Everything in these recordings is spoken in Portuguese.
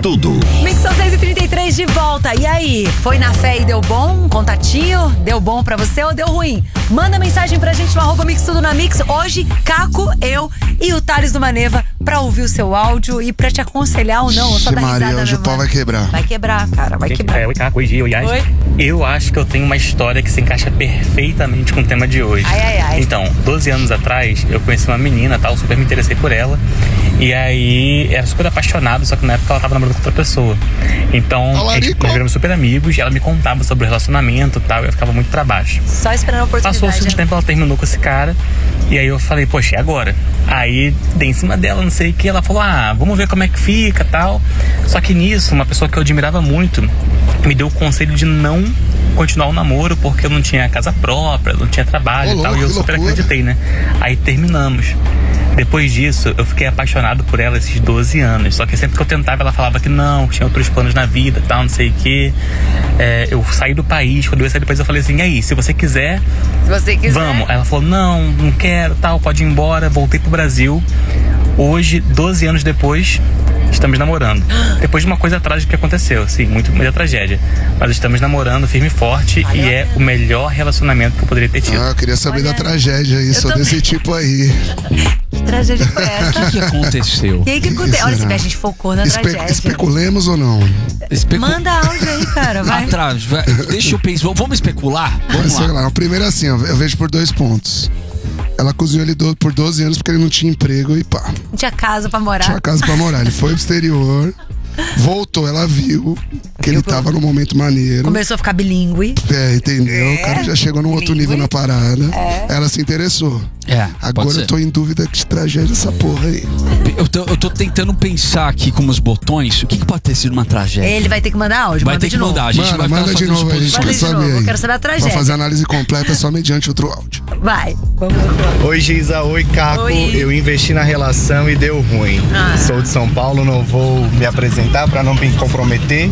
tudo. Mix 633 de volta. E aí, foi na fé e deu bom? Contatinho? Deu bom pra você ou deu ruim? Manda mensagem pra gente no @Mix Tudo na Mix. Hoje, Caco, eu e o Thales do Maneva pra ouvir o seu áudio e pra te aconselhar ou não. Eu só dar risada, Maria, hoje o pau vai quebrar. Vai quebrar, cara, vai quebrar. Oi, Caco, oi, Gil, oi, Oi. Eu acho que eu tenho uma história que se encaixa perfeitamente com o tema de hoje. Ai. Então, 12 anos atrás, eu conheci uma menina, tal, super me interessei por ela. E aí, era super apaixonado, só que na época ela tava namorando com outra pessoa. Então, nós viramos super amigos e ela me contava sobre o relacionamento e tal, e eu ficava muito pra baixo. Só esperando a oportunidade. Passou um tempo, ela terminou com esse cara. E aí eu falei, poxa, e agora? Aí dei em cima dela, não sei o que. Ela falou, vamos ver como é que fica, tal. Só que nisso, uma pessoa que eu admirava muito me deu o conselho de não continuar o namoro, porque eu não tinha casa própria, não tinha trabalho e tal. E eu super acreditei, né? Aí terminamos. Depois disso, eu fiquei apaixonado por ela esses 12 anos. Só que sempre que eu tentava, ela falava que não, tinha outros planos na vida, tal, não sei o que. Eu saí do país. Quando eu saí do país, eu falei assim, e aí, se você quiser, vamos. Aí ela falou, não quero, tal, pode ir embora. Voltei pro Brasil. Hoje, 12 anos depois, estamos namorando. Depois de uma coisa trágica que aconteceu, assim, muita tragédia. Mas estamos namorando firme e forte e é o melhor relacionamento que eu poderia ter tido. Eu queria saber da tragédia aí, sou desse tipo aí. Que tragédia foi essa? O que aconteceu? O que aconteceu? Olha, a gente focou na tragédia. Especulemos ou não? Manda áudio aí, cara, vai. Deixa eu pensar, vamos especular? Vamos lá. Primeiro assim, eu vejo por 2 pontos. Ela cozinhou ele por 12 anos porque ele não tinha emprego e pá. Não tinha casa pra morar. Tinha casa pra morar. Ele foi pro exterior, voltou, ela viu que ele tava num momento maneiro. Começou a ficar bilíngue. Entendeu? O cara já chegou num outro nível na parada. Ela se interessou. Agora eu tô em dúvida que tragédia essa porra aí. Eu tô tentando pensar aqui com os botões. O que pode ter sido uma tragédia? Ele vai ter que mandar áudio. Vai ter que mandar. A gente vai manda de novo aí, a gente quer saber aí. Eu quero saber a tragédia. Pra fazer análise completa só mediante outro áudio. Vai, vamos lá. Oi, Giza, oi, Caco. Oi. Eu investi na relação e deu ruim. Sou de São Paulo, não vou me apresentar pra não me comprometer.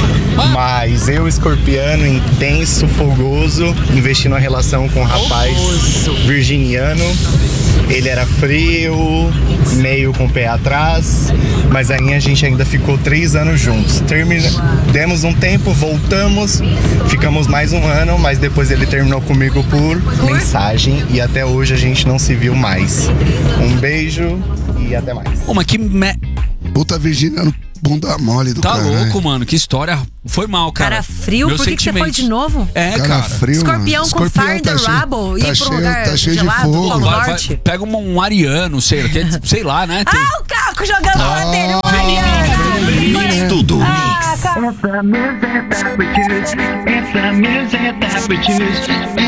Mas eu, escorpiano, intenso, fogoso, investi numa relação com um rapaz virginiano. Ele era frio, meio com o pé atrás, mas aí a gente ainda ficou 3 anos juntos. Demos um tempo, voltamos, ficamos mais 1 ano, mas depois ele terminou comigo por mensagem e até hoje a gente não se viu mais. Um beijo e até mais. Mas que puta virginiano, bunda mole do cara. Tá louco, mano, que história. Foi mal, cara. Cara frio, por que você foi de novo? Cara frio, Escorpião com Fire the Rubble, ir pra um lugar gelado, Polo Norte. Pega um ariano, sei lá, né? O Caco jogando lá dele, um ariano. Mix Tudo. Essa mesa é da